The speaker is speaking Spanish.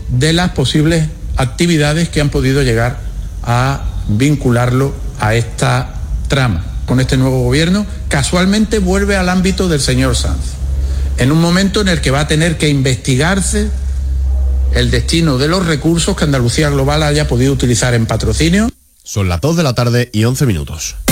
de las posibles actividades que han podido llegar a vincularlo a esta trama. Con este nuevo gobierno, casualmente vuelve al ámbito del señor Sanz, en un momento en el que va a tener que investigarse el destino de los recursos que Andalucía Global haya podido utilizar en patrocinio. Son las 2 de la tarde y 11 minutos.